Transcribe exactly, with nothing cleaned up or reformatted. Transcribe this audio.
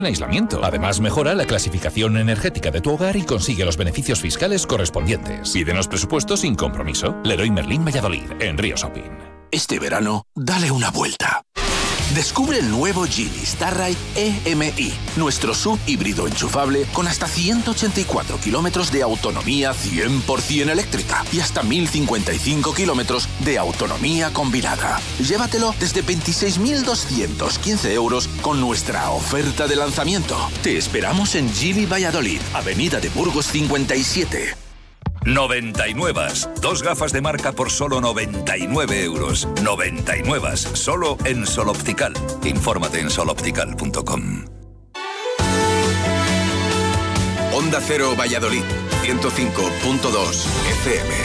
aislamiento. Además, mejora la clasificación energética de tu hogar y consigue los beneficios fiscales correspondientes. Pídenos presupuesto sin compromiso. Leroy Merlin Valladolid, en Río Shopping. Este verano, dale una vuelta. Descubre el nuevo Geely Starride E M I, nuestro sub híbrido enchufable con hasta ciento ochenta y cuatro kilómetros de autonomía cien por ciento eléctrica y hasta mil cincuenta y cinco kilómetros de autonomía combinada. Llévatelo desde veintiséis mil doscientos quince euros con nuestra oferta de lanzamiento. Te esperamos en Geely Valladolid, Avenida de Burgos cincuenta y siete. noventa y nueve. Dos gafas de marca por solo noventa y nueve euros. noventa y nueve. Solo en Sol Optical. Infórmate en sol optical punto com. Onda Cero Valladolid, ciento cinco punto dos F M.